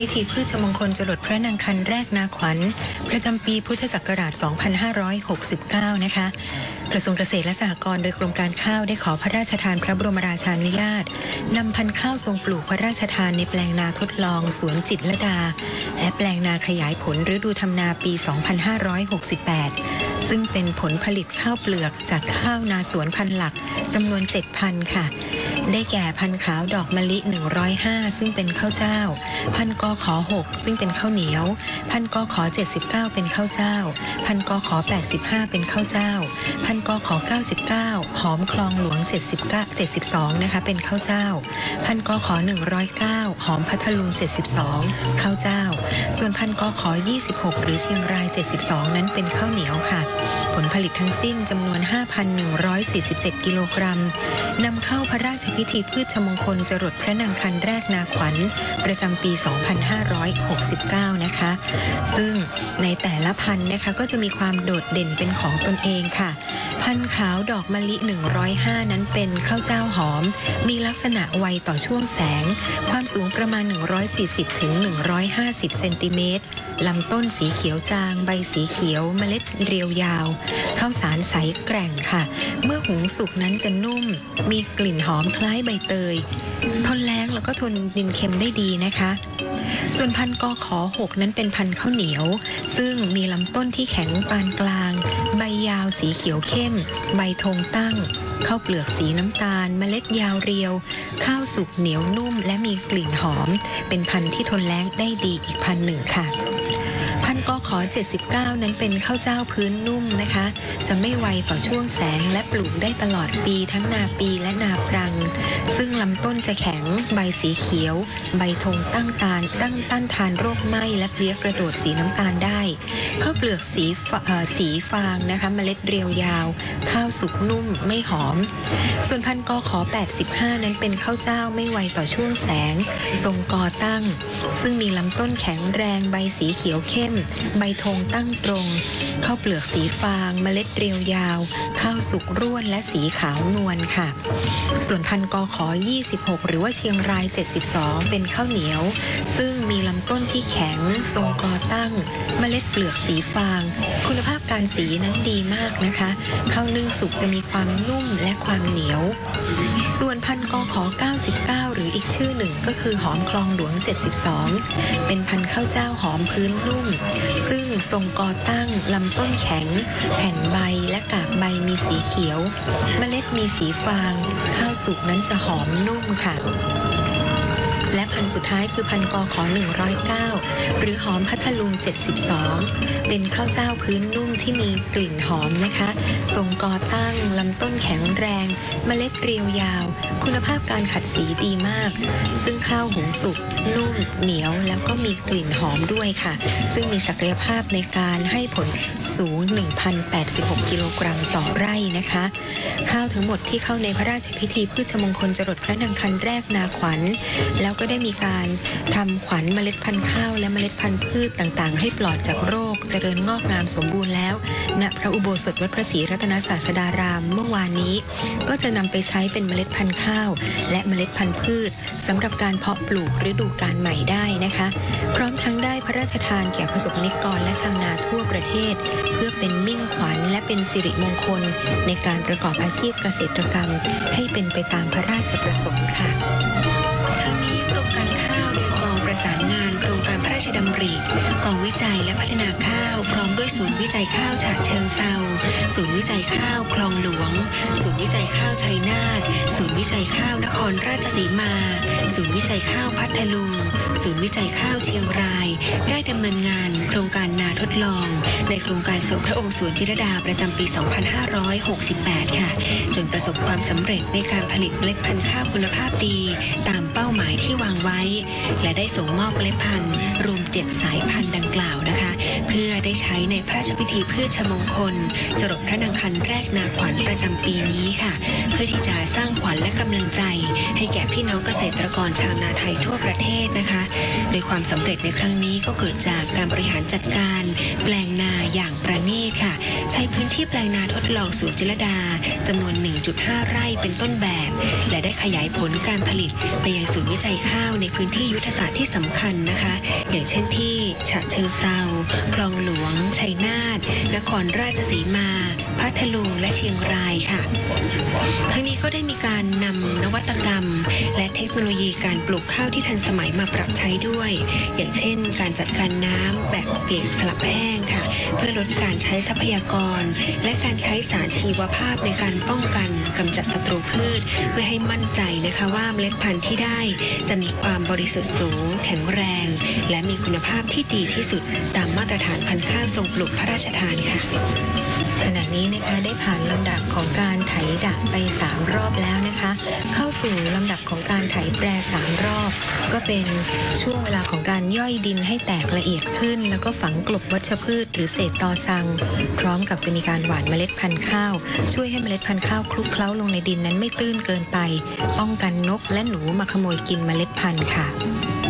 พิธีพืชมงคลจรดพระนางคันแรกนาขวัญประจำปีพุทธศักราช 2569 นะคะกระทรวงเกษตรและสหกรณ์โดยกรมการข้าวได้ขอพระราชทานพระบรมราชานุญาตนำพันธุ์ข้าวทรงปลูกพระราชทานในแปลงนาทดลองสวนจิตรลดาและแปลงนาขยายผลฤดูทำนาปี 2568 ซึ่งเป็นผลผลิตข้าวเปลือกจากข้าวนาสวนพันธุ์หลักจำนวน 7 พันธุ์ค่ะได้แก่พันธุ์ขาวดอกมะลิ 105 ซึ่งเป็นข้าวเจ้าพันธุ์กข6ซึ่งเป็นข้าวเหนียวพันธุ์กข79เป็นข้าวเจ้าพันธุ์กข85เป็นข้าวเจ้าพันธุ์กข99หอมคลองหลวง72นะคะเป็นข้าวเจ้าพันธุ์กข109หอมพัทลุง72ข้าวเจ้าส่วนพันธุ์กข26หรือเชียงราย72นั้นเป็นข้าวเหนียวค่ะผลผลิตทั้งสิ้นจำนวน 5,147 กิโลกรัมนำเข้าพระราชพิธีพืชมงคลจรดพระนางคันแรกนาขวัญประจำปี 2569 นะคะซึ่งในแต่ละพันธุ์นะคะก็จะมีความโดดเด่นเป็นของตนเองค่ะพันธุ์ขาวดอกมะลิ 105 นั้นเป็นข้าวเจ้าหอมมีลักษณะไวต่อช่วงแสงความสูงประมาณ 140 ถึง 150 เซนติเมตรลำต้นสีเขียวจางใบสีเขียวเมล็ดเรียวยาวข้าวสารใสแกร่งค่ะเมื่อหุงสุกนั้นจะนุ่มมีกลิ่นหอมคล้ายใบเตยทนแล้งแล้วก็ทนดินเค็มได้ดีนะคะส่วนพันธุ์กข6นั้นเป็นพันธุ์ข้าวเหนียวซึ่งมีลำต้นที่แข็งปานกลางใบยาวสีเขียวเข้มใบธงตั้งข้าวเปลือกสีน้ำตาลเมล็ดยาวเรียวข้าวสุกเหนียวนุ่มและมีกลิ่นหอมเป็นพันธุ์ที่ทนแล้งได้ดีอีกพันธุ์หนึ่งค่ะพันธุ์กข79นั้นเป็นข้าวเจ้าพื้นนุ่มนะคะจะไม่ไวต่อช่วงแสงและปลูกได้ตลอดปีทั้งนาปีและนาปรังซึ่งลำต้นจะแข็งใบสีเขียวใบธงต้านทานโรคไหม้และเพลี้ยกระโดดสีน้ำตาลได้ข้าวเปลือกสีฟางนะคะเมล็ดเรียวยาวข้าวสุกนุ่มไม่หอมส่วนพันธุ์กข85นั้นเป็นข้าวเจ้าไม่ไวต่อช่วงแสงทรงกอตั้งซึ่งมีลำต้นแข็งแรงใบสีเขียวเข้มใบธงตั้งตรงข้าวเปลือกสีฟางเมล็ดเรียวยาวข้าวสุกร่วนและสีขาวนวลค่ะส่วนพันธุ์กข26หรือว่าเชียงราย72เป็นข้าวเหนียวซึ่งมีลำต้นที่แข็งทรงกอตั้งเมล็ดเปลือกสีฟางคุณภาพการสีนั้นดีมากนะคะข้าวนึ่งสุกจะมีความนุ่มและความเหนียวส่วนพันธุ์กข99หรืออีกชื่อหนึ่งก็คือหอมคลองหลวง72เป็นพันธุ์ข้าวเจ้าหอมพื้นนุ่มซึ่งทรงกอตั้งลำต้นแข็งแผ่นใบและกากใบมีสีเขียวเมล็ดมีสีฟางข้าวสุกนั้นจะหอมนุ่มค่ะและพันธุ์สุดท้ายคือพันธุ์กข109หรือหอมพัทลุง72เป็นข้าวเจ้าพื้นนุ่มที่มีกลิ่นหอมนะคะทรงกอตั้งลำต้นแข็งแรงเมล็ดเรียวยาวคุณภาพการขัดสีดีมากซึ่งข้าวหุงสุกนุ่มเหนียวแล้วก็มีกลิ่นหอมด้วยค่ะซึ่งมีศักยภาพในการให้ผลสูง 1,086 กิโลกรัมต่อไร่นะคะข้าวทั้งหมดที่เข้าในพระราชพิธีพืชมงคลจรดพระนางคันแรกนาขวัญแล้วก็ได้มีการทำขวัญเมล็ดพันธุ์ข้าวและเมล็ดพันธุ์พืชต่างๆให้ปลอดจากโรคเจริญงอกงามสมบูรณ์แล้วณพระอุโบสถวัดพระศรีรัตนศาสดารามเมื่อวานนี้ก็จะนำไปใช้เป็นเมล็ดพันธุ์ข้าวและเมล็ดพันธุ์พืชสำหรับการเพาะปลูกฤดูกาลใหม่ได้นะคะพร้อมทั้งได้พระราชทานแก่ประสบนิกรและชาวนาทั่วประเทศเพื่อเป็นมิ่งขวัญและเป็นสิริมงคลในการประกอบอาชีพเกษตรกรรมให้เป็นไปตามพระราชประสงค์ค่ะทั้งนี้กรมการข้าวโดยกองประสานงานโครงการพระราชดำริกองวิจัยและพัฒนาข้าวพร้อมด้วยศูนย์วิจัยข้าวฉะเชิงเทราศูนย์วิจัยข้าวคลองหลวงศูนย์วิจัยข้าวชัยนาทศูนย์วิจัยข้าวนครราชสีมาศูนย์วิจัยข้าวพัทลุงศูนย์วิจัยข้าวเชียงรายได้ดำเนินงานโครงการนาทดลองในโครงการสวนพระองค์สวนจิตรลดาประจำปี 2568 ค่ะจนประสบความสำเร็จในการผลิตเมล็ดพันธุ์ข้าวคุณภาพดีตามเป้าหมายที่วางไว้และได้ส่งมอบเมล็ดพันธุ์รวม7 สายพันธุ์ดังกล่าวนะคะเพื่อได้ใช้ในพระราชพิธีพืชมงคลจรดพระนางคันแรกนาขวัญประจำปีนี้ค่ะเพื่อที่จะสร้างขวัญและกำลังใจให้แก่พี่น้องเกษตรกรชาวนาไทยทั่วประเทศนะคะโดยความสำเร็จในครั้งนี้ก็เกิดจากการบริหารจัดการแปลงนาอย่างประณีตค่ะใช้พื้นที่แปลงนาทดลองสวนจิรดาจำนวน 1.5 ไร่เป็นต้นแบบและได้ขยายผลการผลิตไปยังศูนย์วิจัยข้าวในพื้นที่ยุทธศาสตร์ที่สำคัญนะคะอย่างเช่นที่ฉะเชิงเทราคลองหลวงชัยนาทนครราชสีมาพัทลุงและเชียงรายค่ะทั้งนี้ก็ได้มีการนำนวัตกรรมและเทคโนโลยีการปลูกข้าวที่ทันสมัยมาปรับใช้ด้วยอย่างเช่นการจัดการน้ำแบบเปียกสลับแห้งค่ะเพื่อลดการใช้ทรัพยากรและการใช้สารชีวภาพในการป้องกันกำจัดศัตรูพืชเพื่อให้มั่นใจนะคะว่าเมล็ดพันธุ์ที่ได้จะมีความบริสุทธิ์สูงแข็งแรงและมีคุณภาพที่ดีที่สุดตามมาตรฐานพันธุ์ข้าวทรงปลูกพระราชทานค่ะขณะนี้นะคะได้ผ่านลำดับของการไถดะไป3 รอบแล้วนะคะเข้าสู่ลำดับของการไถแปร3 รอบก็เป็นช่วงเวลาของการย่อยดินให้แตกละเอียดขึ้นแล้วก็ฝังกลบวัชพืชหรือเศษตอซังพร้อมกับจะมีการหว่านเมล็ดพันธุ์ข้าวช่วยให้เมล็ดพันธุ์ข้าวคลุกเคล้าลงในดินนั้นไม่ตื้นเกินไปป้องกันนกและหนูมาขโมยกินเมล็ดพันธุ์ค่ะ